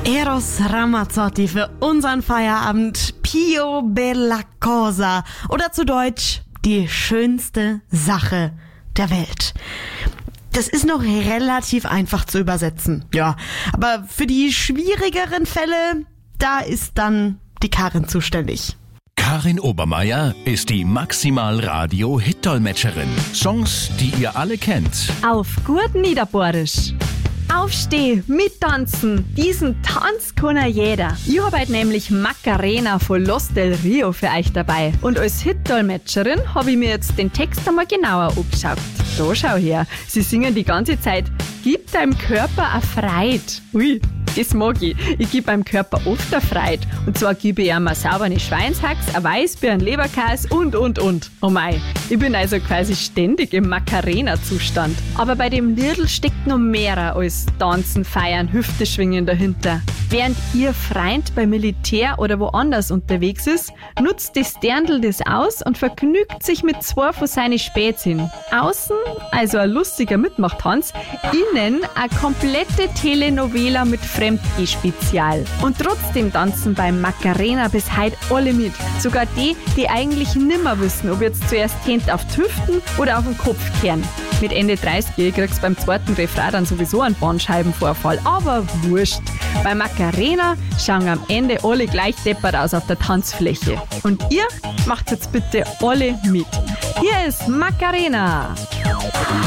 Eros Ramazzotti für unseren Feierabend. Pio Bella Cosa. Oder zu Deutsch, die schönste Sache der Welt. Das ist noch relativ einfach zu übersetzen. Ja, aber für die schwierigeren Fälle, da ist dann die Karin zuständig. Karin Obermeier ist die Maximal-Radio-Hit-Dolmetscherin. Songs, die ihr alle kennt. Auf gut Niederbohrisch. Aufsteh, mittanzen. Diesen Tanz kann jeder. Ich habe heute nämlich Macarena von Los del Rio für euch dabei. Und als Hit-Dolmetscherin habe ich mir jetzt den Text einmal genauer angeschaut. Da schau her, sie singen die ganze Zeit: Gib deinem Körper eine Freude. Ui, das mag ich. Ich gebe meinem Körper oft eine Freude. Und zwar gebe ich ihm eine saubere Schweinshax, ein Weißbier, ein Leberkäse und. Oh mei, ich bin also quasi ständig im Macarena-Zustand. Aber bei dem Liedl steckt noch mehr als Tanzen, Feiern, Hüfte schwingen dahinter. Während ihr Freund beim Militär oder woanders unterwegs ist, nutzt das Dirndl das aus und vergnügt sich mit zwei von seinen Spätzchen. Außen also ein lustiger Mitmachtanz, innen eine komplette Telenovela mit Fremdgeh-Spezial. Und trotzdem tanzen beim Macarena bis heute alle mit. Sogar die, die eigentlich nimmer wissen, ob jetzt zuerst Hände auf die Hüften oder auf den Kopf kehren. Mit Ende 30 kriegst du beim zweiten Refrain dann sowieso einen Bandscheibenvorfall. Aber wurscht. Bei Macarena schauen am Ende alle gleich deppert aus auf der Tanzfläche. Und ihr macht jetzt bitte alle mit. Hier ist Macarena.